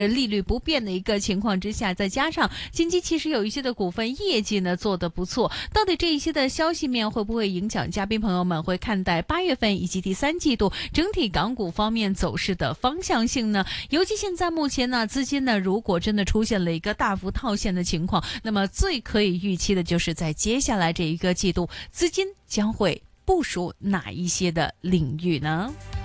利率不变的一个情况之下，再加上近期其实有一些的股份业绩呢做得不错，到底这一些的消息面会不会影响嘉宾朋友们会看待8月份以及第3季度整体港股方面走势的方向性呢？尤其现在目前呢，资金呢如果真的出现了一个大幅套现的情况，那么最可以预期的就是在接下来这一个季度，资金将会部署哪一些的领域呢？